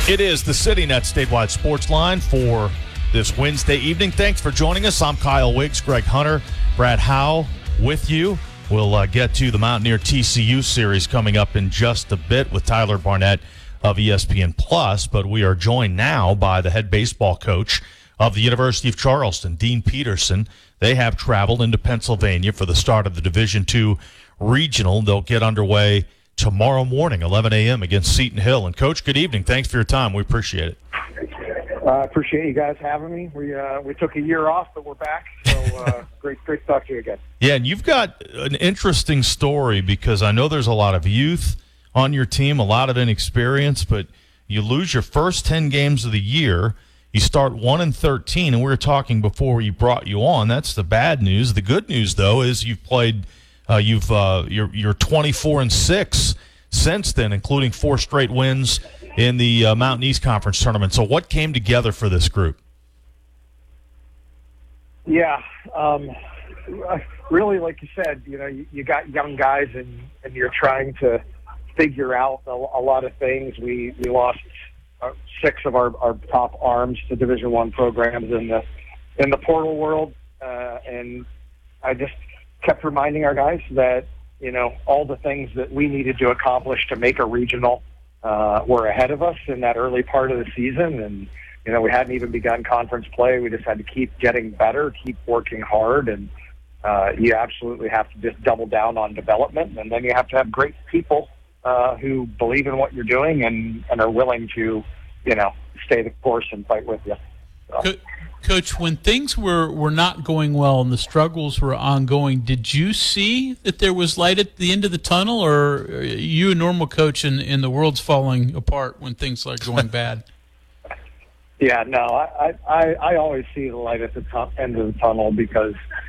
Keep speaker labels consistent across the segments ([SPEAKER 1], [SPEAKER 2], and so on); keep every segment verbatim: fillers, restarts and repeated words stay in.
[SPEAKER 1] It is the CityNet Statewide Sports Line for this Wednesday evening. Thanks for joining us. I'm Kyle Wiggs, Greg Hunter, Brad Howe with you. We'll uh, get to the Mountaineer T C U series coming up in just a bit with Tyler Barnett of E S P N Plus, but we are joined now by the head baseball coach of the University of Charleston, Dean Peterson. They have traveled into Pennsylvania for the start of the Division two Regional. They'll get underway tomorrow morning, eleven a.m. against Seton Hill. And, Coach, good evening. Thanks for your time. We appreciate it.
[SPEAKER 2] I uh, appreciate you guys having me. We uh, we took a year off, but we're back. So uh, great, great to talk to you again.
[SPEAKER 1] Yeah, and you've got an interesting story because I know there's a lot of youth on your team, a lot of inexperience, but you lose your first ten games of the year. You start one and thirteen, and we were talking before we brought you on. That's the bad news. The good news, though, is you've played uh, you've uh, you're you're twenty-four and six since then, including four straight wins in the uh, Mountain East Conference tournament. So what came together for this group?
[SPEAKER 2] Yeah, um, really, like you said, you know, you, you got young guys and, and you're trying to figure out a, a lot of things. We we lost uh, six of our, our top arms to Division One programs in the in the portal world, uh, and I just kept reminding our guys that, you know, all the things that we needed to accomplish to make a regional uh, were ahead of us in that early part of the season. And, you know, we hadn't even begun conference play. We just had to keep getting better, keep working hard. And uh, you absolutely have to just double down on development. And then you have to have great people uh, who believe in what you're doing and, and are willing to, you know, stay the course and fight with you. So.
[SPEAKER 3] Coach, when things were, were not going well and the struggles were ongoing, did you see that there was light at the end of the tunnel, or are you a normal coach and, and the world's falling apart when things are going bad?
[SPEAKER 2] Yeah, no, I, I, I always see the light at the top end of the tunnel because,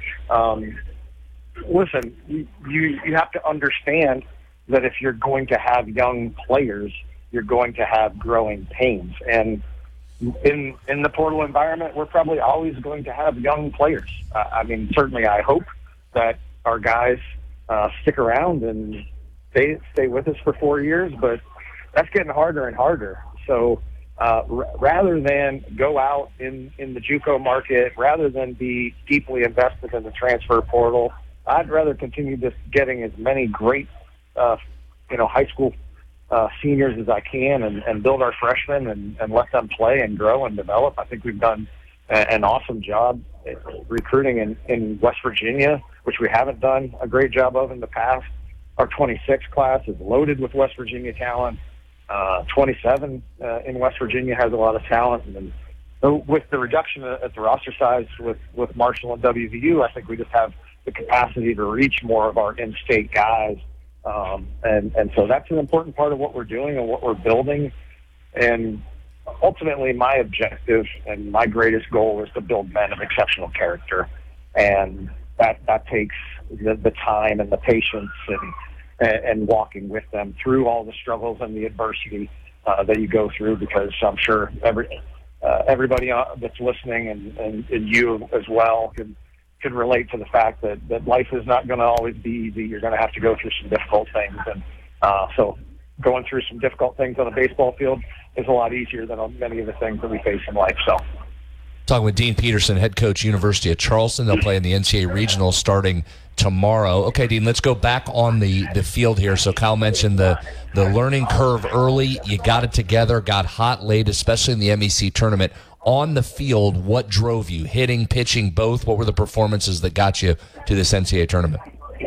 [SPEAKER 2] um, listen, you, you have to understand that if you're going to have young players, you're going to have growing pains. And in in the portal environment, we're probably always going to have young players. Uh, I mean, certainly I hope that our guys uh, stick around and stay, stay with us for four years, but that's getting harder and harder. So uh, r- rather than go out in, in the JUCO market, rather than be deeply invested in the transfer portal, I'd rather continue just getting as many great, uh, you know, high school Uh, seniors as I can and, and build our freshmen and, and let them play and grow and develop. I think we've done a, an awesome job recruiting in, in West Virginia, which we haven't done a great job of in the past. Our twenty-six class is loaded with West Virginia talent. Uh, twenty-seven uh, in West Virginia has a lot of talent. And then, so with the reduction at the roster size with, with Marshall and W V U, I think we just have the capacity to reach more of our in-state guys. Um, and, and so that's an important part of what we're doing and what we're building. And ultimately my objective and my greatest goal is to build men of exceptional character. And that, that takes the, the time and the patience and, and, and walking with them through all the struggles and the adversity uh, that you go through, because I'm sure every, uh, everybody that's listening and, and, and you as well can can relate to the fact that, that life is not going to always be easy. You're going to have to go through some difficult things. And uh, so going through some difficult things on a baseball field is a lot easier than on many of the things that we face in life. So,
[SPEAKER 4] talking with Dean Peterson, head coach, University of Charleston. They'll play in the N C double A Regional starting tomorrow. Okay, Dean, let's go back on the, the field here. So Kyle mentioned the, the learning curve early. You got it together, got hot late, especially in the M E C tournament. On the field, what drove you? Hitting, pitching, both? What were the performances that got you to this N C double A tournament?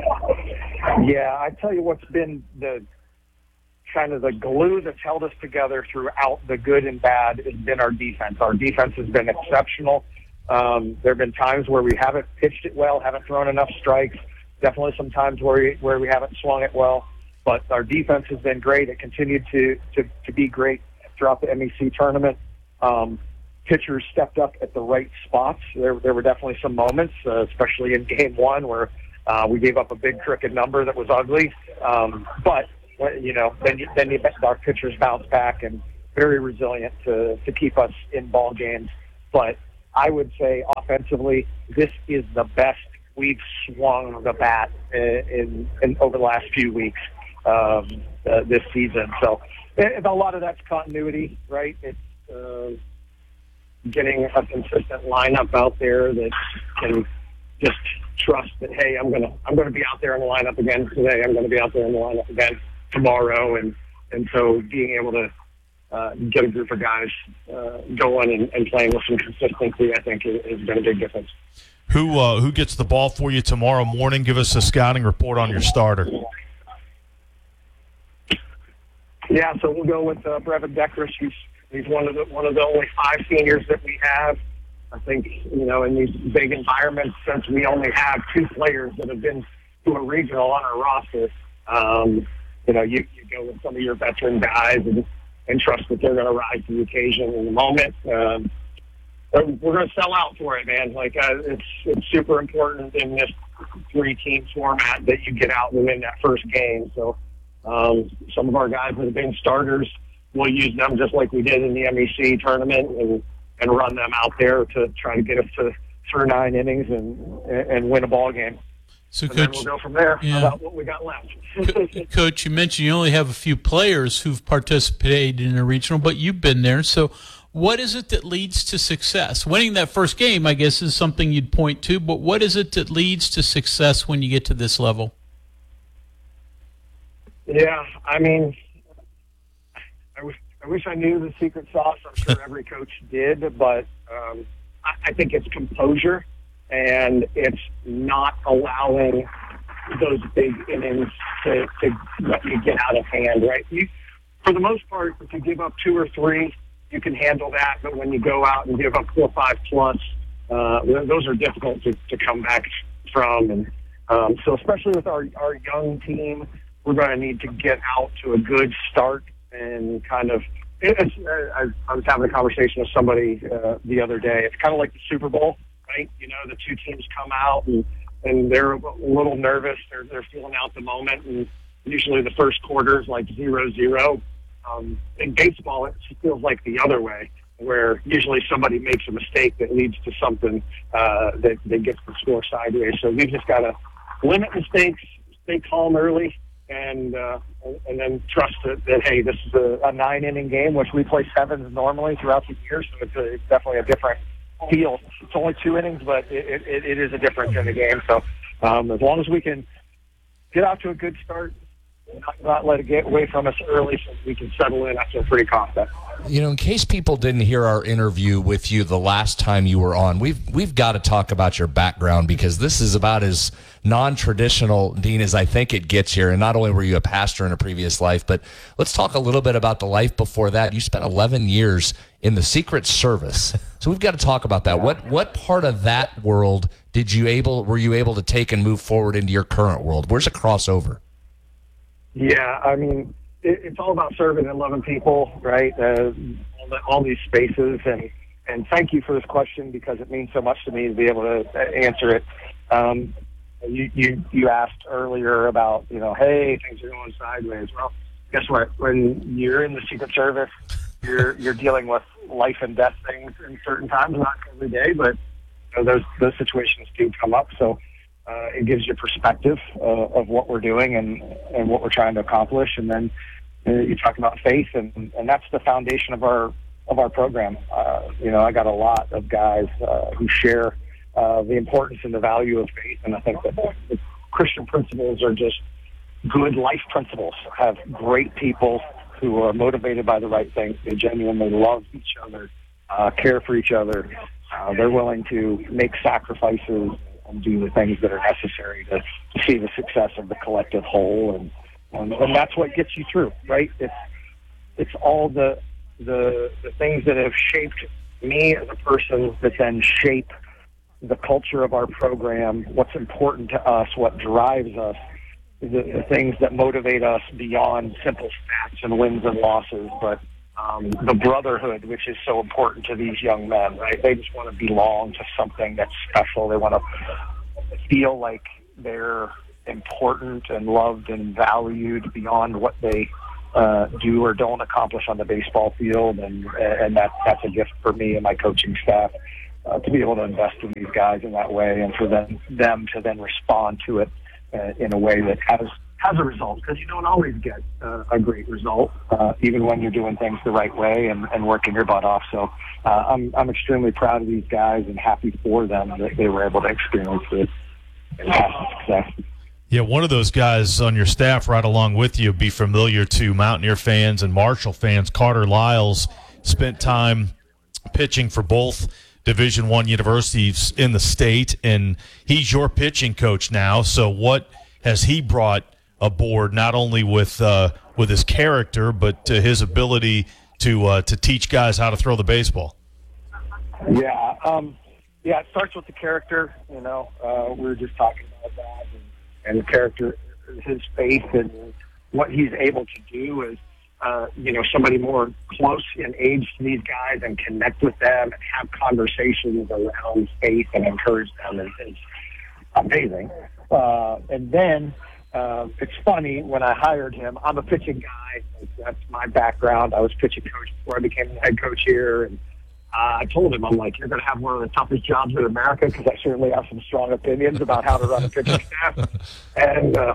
[SPEAKER 2] Yeah, I tell you what's been the kind of the glue that's held us together throughout the good and bad has been our defense. Our defense has been exceptional. Um, there have been times where we haven't pitched it well, haven't thrown enough strikes. Definitely some times where we, where we haven't swung it well. But our defense has been great. It continued to, to, to be great throughout the M E C tournament. Um, Pitchers stepped up at the right spots. There, there were definitely some moments, uh, especially in game one, where uh, we gave up a big crooked number that was ugly. Um, but you know, then you, then you, our pitchers bounced back and very resilient to to keep us in ball games. But I would say offensively, this is the best we've swung the bat in, in, in over the last few weeks um, uh, this season. So it, a lot of that's continuity, right? It's uh, getting a consistent lineup out there that can just trust that, hey, I'm gonna I'm gonna be out there in the lineup again today. I'm gonna be out there in the lineup again tomorrow, and and so being able to uh, get a group of guys uh, going and, and playing with some consistency, I think, is, is been a big difference.
[SPEAKER 1] Who uh, who gets the ball for you tomorrow morning? Give us a scouting report on your starter.
[SPEAKER 2] Yeah, so we'll go with uh, Brevin Deckers. He's he's one of the one of the only five seniors that we have. I think, you know, in these big environments, since we only have two players that have been to a regional on our roster, um, you know, you, you go with some of your veteran guys and, and trust that they're going to rise to the occasion in the moment. Um, we're going to sell out for it, man. Like, uh, it's it's super important in this three-team format that you get out and win that first game. So um, some of our guys that have been starters, we'll use them just like we did in the M E C tournament and and run them out there to try to get us to through nine innings and and win a ball game.
[SPEAKER 3] So,
[SPEAKER 2] and
[SPEAKER 3] Coach,
[SPEAKER 2] then we'll go from there
[SPEAKER 3] yeah.
[SPEAKER 2] about what we got left.
[SPEAKER 3] Co- Coach, you mentioned you only have a few players who've participated in a regional, but you've been there. So what is it that leads to success? Winning that first game, I guess, is something you'd point to, but what is it that leads to success when you get to this level?
[SPEAKER 2] Yeah, I mean, I wish I wish I knew the secret sauce. I'm sure every coach did, but um, I, I think it's composure, and it's not allowing those big innings to, to let you get out of hand, right? You, for the most part, if you give up two or three, you can handle that, but when you go out and give up four or five plus, uh, those are difficult to, to come back from. And um, so especially with our, our young team, we're going to need to get out to a good start and kind of, it's, I, I was having a conversation with somebody uh, the other day. It's kind of like the Super Bowl, right? You know, the two teams come out and, and they're a little nervous. They're, they're feeling out the moment. And usually the first quarter is like zero zero. Um, in baseball, it feels like the other way, where usually somebody makes a mistake that leads to something uh, that, that gets the score sideways. So we've just got to limit mistakes, stay calm early, and uh, and then trust that, that hey, this is a, a nine-inning game, which we play sevens normally throughout the year, so it's, a, it's definitely a different feel. It's only two innings, but it, it, it is a difference in the game. So um, as long as we can get out to a good start, not, not let it get away from us early so we can settle in, I feel pretty confident.
[SPEAKER 4] You know, in case people didn't hear our interview with you the last time you were on, we've we've got to talk about your background, because this is about as non-traditional, Dean, as I think it gets here. And not only were you a pastor in a previous life, but let's talk a little bit about the life before that. You spent eleven years in the Secret Service, so we've got to talk about that. What what part of that world did you able were you able to take and move forward into your current world? Where's the crossover?
[SPEAKER 2] Yeah, I mean, it, it's all about serving and loving people, right? Uh, all, the, all these spaces, and and thank you for this question, because it means so much to me to be able to answer it. Um, you, you you asked earlier about, you know, hey, things are going sideways. Well, guess what? When you're in the Secret Service, you're you're dealing with life and death things in certain times, not every day, but you know, those those situations do come up. So. Uh, it gives you perspective uh, of what we're doing and, and what we're trying to accomplish. And then uh, you talk about faith, and, and that's the foundation of our of our program. Uh, you know, I got a lot of guys uh, who share uh, the importance and the value of faith, and I think that the Christian principles are just good life principles. Have great people who are motivated by the right things. They genuinely love each other, uh, care for each other. Uh, they're willing to make sacrifices and do the things that are necessary to, to see the success of the collective whole, and, and and that's what gets you through, right? It's it's all the the the things that have shaped me as a person that then shape the culture of our program, what's important to us, what drives us, the, the things that motivate us beyond simple stats and wins and losses, but Um, the brotherhood, which is so important to these young men, right? They just want to belong to something that's special. They want to feel like they're important and loved and valued beyond what they uh, do or don't accomplish on the baseball field. And and that, that's a gift for me and my coaching staff uh, to be able to invest in these guys in that way, and for them, them to then respond to it uh, in a way that has has a result, because you don't always get uh, a great result, uh, even when you're doing things the right way and, and working your butt off. So uh, I'm I'm extremely proud of these guys and happy for them that they were able to experience it and have some success.
[SPEAKER 1] Yeah, one of those guys on your staff right along with you be familiar to Mountaineer fans and Marshall fans. Carter Lyles spent time pitching for both Division One universities in the state, and he's your pitching coach now. So what has he brought aboard, not only with uh, with his character, but uh, his ability to uh, to teach guys how to throw the baseball?
[SPEAKER 2] Yeah, um, yeah. It starts with the character. You know, uh, we were just talking about that, and, and the character, his faith, and what he's able to do is, uh, you know, somebody more close in age to these guys and connect with them and have conversations around faith and encourage them is, is amazing. Uh, and then. Uh, it's funny, when I hired him, I'm a pitching guy. That's my background. I was pitching coach before I became the head coach here. And uh, I told him, I'm like, you're going to have one of the toughest jobs in America, because I certainly have some strong opinions about how to run a pitching staff. And uh,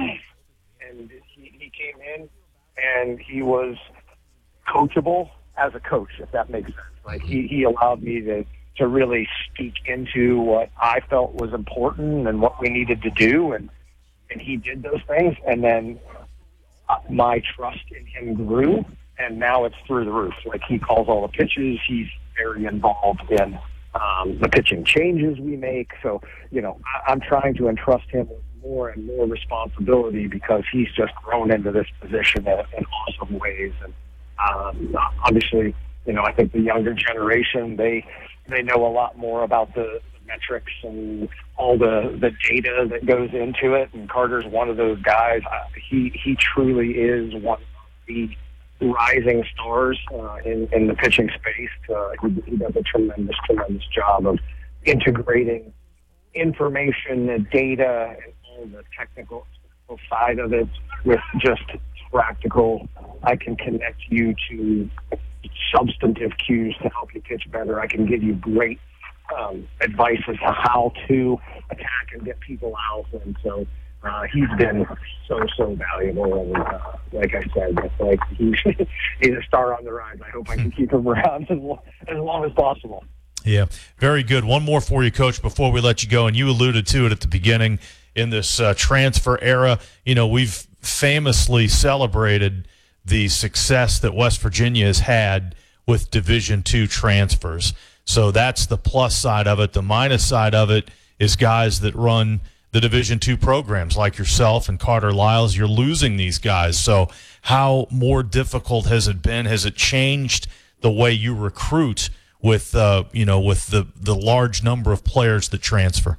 [SPEAKER 2] and he, he came in, and he was coachable as a coach, if that makes sense. Like, he, he allowed me to, to really speak into what I felt was important and what we needed to do. And And he did those things, and then uh, my trust in him grew, and now it's through the roof. Like, he calls all the pitches. He's very involved in um, the pitching changes we make. So, you know, I, I'm trying to entrust him with more and more responsibility, because he's just grown into this position in, in awesome ways. And um, obviously, you know, I think the younger generation, they they know a lot more about the metrics and all the, the data that goes into it, and Carter's one of those guys. Uh, he he truly is one of the rising stars uh, in, in the pitching space. Uh, he, he does a tremendous, tremendous job of integrating information and data and all the technical side of it with just practical. I can connect you to substantive cues to help you pitch better. I can give you great Um, advice as to how to attack and get people out, and so uh, he's been so so valuable. And uh, like I said, it's like he's he's a star on the rise. I hope I can keep him around as long, as long as possible.
[SPEAKER 1] Yeah, very good. One more for you, Coach, before we let you go, and you alluded to it at the beginning in this uh, transfer era. You know, we've famously celebrated the success that West Virginia has had with Division two transfers. So that's the plus side of it. The minus side of it is guys that run the Division two programs like yourself and Carter Lyles. You're losing these guys. So how more difficult has it been? Has it changed the way you recruit with, uh, you know, with the, the large number of players that transfer?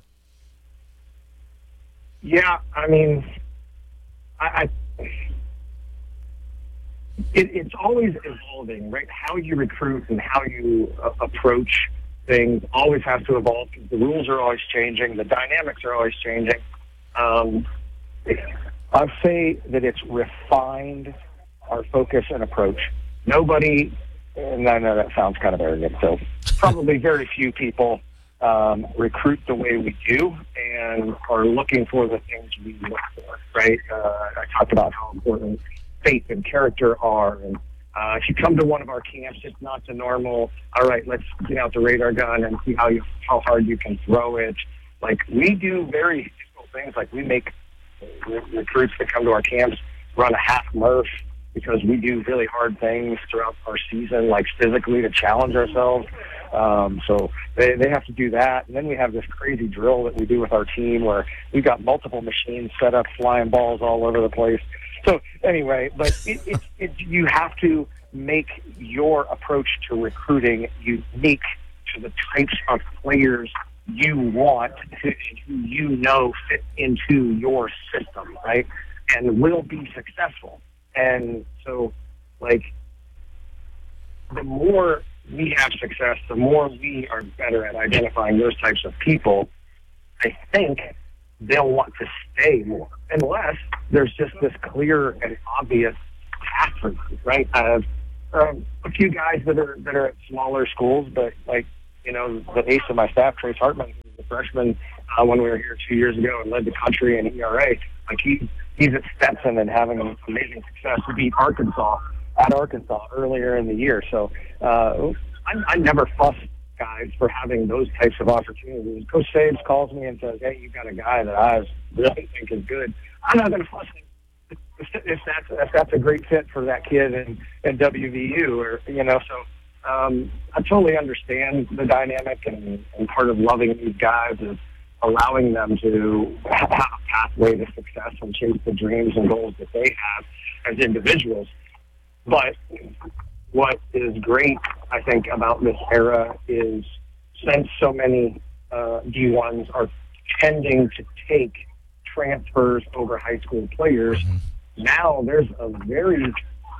[SPEAKER 2] Yeah, I mean, I, I It, it's always evolving, right? How you recruit and how you uh, approach things always has to evolve, because the rules are always changing. The dynamics are always changing. Um, I'd say that it's refined our focus and approach. Nobody, and I know that sounds kind of arrogant, so probably very few people um, recruit the way we do and are looking for the things we look for, right? Uh, I talked about how important faith and character are, and uh, if you come to one of our camps, it's not the normal, all right, let's get out the radar gun and see how you how hard you can throw it. Like, we do very difficult things. Like, we make re- recruits that come to our camps run a half Murph, because we do really hard things throughout our season, like physically, to challenge ourselves. Um, so they, they have to do that. And then we have this crazy drill that we do with our team where we've got multiple machines set up, flying balls all over the place. So anyway, but it, it, it, you have to make your approach to recruiting unique to the types of players you want, who you know fit into your system, right? And will be successful. And so, like, the more we have success, the more we are better at identifying those types of people, I think they'll want to stay more, unless there's just this clear and obvious path for them, right? I have um, a few guys that are that are at smaller schools, but, like, you know, the ace of my staff, Trace Hartman, who was a freshman uh, when we were here two years ago and led the country in E R A, like, he he's at Stetson and having amazing success. We beat Arkansas at Arkansas earlier in the year. So uh, I, I never fuss guys for having those types of opportunities. Coach Sabes calls me and says, hey, you've got a guy that I really think is good. I'm not going to fuss him if that's, if that's a great fit for that kid in, in W V U, or, you know, so um, I totally understand the dynamic, and, and part of loving these guys is allowing them to have a pathway to success and chase the dreams and goals that they have as individuals. But what is great, I think, about this era is since so many uh, D ones are tending to take transfers over high school players, mm-hmm. now there's a very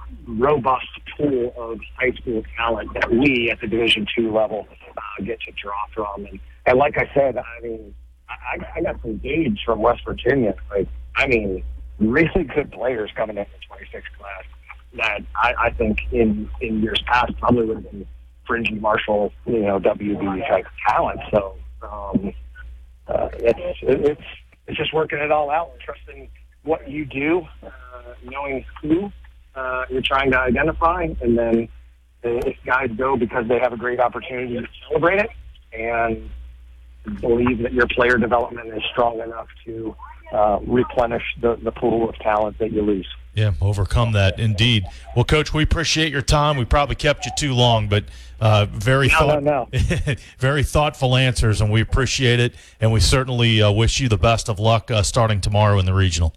[SPEAKER 2] robust pool of high school talent that we at the Division two level uh, get to draw from. And, and like I said, I mean, I, I got some gauge from West Virginia. Like, I mean, really good players coming in the twenty-six class that I, I think in, in years past probably would have been fringy Marshall, you know, W V type talent. So um, uh, it's it's it's just working it all out and trusting what you do, uh, knowing who uh, you're trying to identify, and then if guys go because they have a great opportunity to celebrate it and believe that your player development is strong enough to uh, replenish the, the pool of talent that you lose.
[SPEAKER 1] Yeah, overcome that, indeed. Well, Coach, we appreciate your time. We probably kept you too long, but uh, very,
[SPEAKER 2] no,
[SPEAKER 1] thought-
[SPEAKER 2] no, no.
[SPEAKER 1] very thoughtful answers, and we appreciate it, and we certainly uh, wish you the best of luck uh, starting tomorrow in the regional.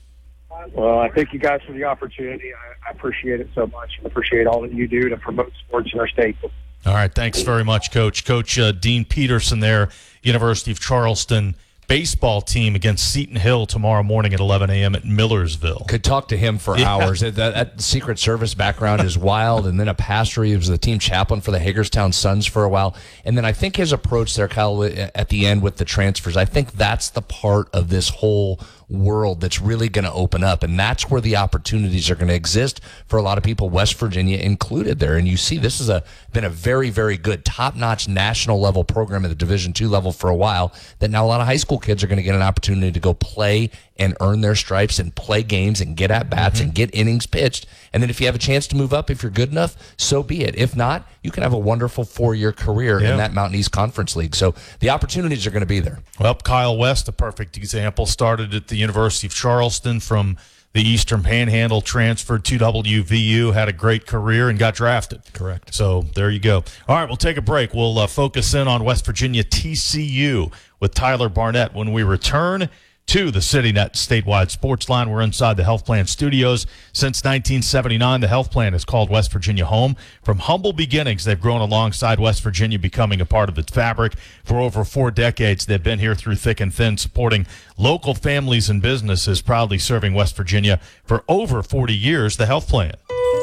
[SPEAKER 2] Well, I thank you guys for the opportunity. I, I appreciate it so much, and appreciate all that you do to promote sports in our state.
[SPEAKER 1] All right, thanks very much, Coach. Coach uh, Dean Peterson there, University of Charleston baseball team against Seton Hill tomorrow morning at eleven a.m. at Millersville.
[SPEAKER 4] Could talk to him for
[SPEAKER 1] Yeah.
[SPEAKER 4] hours. That, that Secret Service background is wild, and then a pastor. He was the team chaplain for the Hagerstown Suns for a while. And then I think his approach there, Kyle, at the end with the transfers, I think that's the part of this whole world that's really going to open up, and that's where the opportunities are going to exist for a lot of people, West Virginia included there. And you see this has a been a very, very good top-notch national level program at the Division two level for a while, that now a lot of high school kids are going to get an opportunity to go play and earn their stripes and play games and get at bats mm-hmm. and get innings pitched. And then if you have a chance to move up, if you're good enough, so be it. If not, you can have a wonderful four-year career
[SPEAKER 1] yeah.
[SPEAKER 4] in that Mountain East Conference League. So the opportunities are going to be there.
[SPEAKER 1] Well, Kyle West, a perfect example, started at the University of Charleston from the Eastern Panhandle, transferred to W V U, had a great career, and got drafted.
[SPEAKER 4] Correct.
[SPEAKER 1] So there you go. All right, we'll take a break. We'll uh, focus in on West Virginia T C U with Tyler Barnett when we return to the CityNet statewide sports line. We're inside the Health Plan studios. Since nineteen seventy-nine, the Health Plan has called West Virginia home. From humble beginnings, they've grown alongside West Virginia, becoming a part of its fabric. For over four decades, they've been here through thick and thin, supporting local families and businesses, proudly serving West Virginia for over forty years. The Health Plan.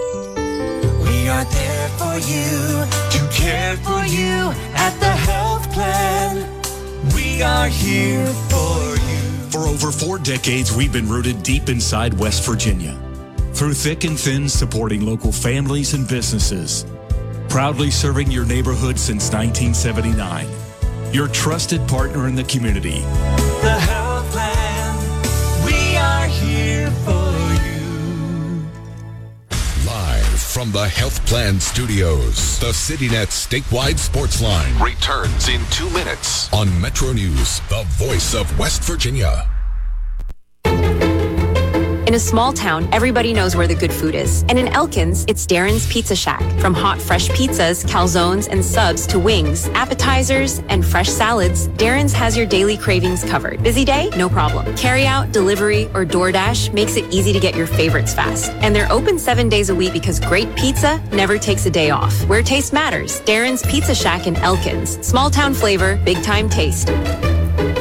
[SPEAKER 5] We are there for you, to care for you at the Health Plan. We are here for you.
[SPEAKER 6] For over four decades, we've been rooted deep inside West Virginia. Through thick and thin, supporting local families and businesses. Proudly serving your neighborhood since nineteen seventy-nine. Your trusted partner in the community.
[SPEAKER 5] The Health Plan. We are here for you.
[SPEAKER 7] Live from the Health Plan Studios, the CityNet statewide sports line returns in two minutes on Metro News, the voice of West Virginia.
[SPEAKER 8] In a small town, everybody knows where the good food is. And in Elkins, it's Darren's Pizza Shack. From hot, fresh pizzas, calzones, and subs to wings, appetizers, and fresh salads, Darren's has your daily cravings covered. Busy day? No problem. Carry out, delivery, or DoorDash makes it easy to get your favorites fast. And they're open seven days a week because great pizza never takes a day off. Where taste matters. Darren's Pizza Shack in Elkins. Small town flavor, big time taste.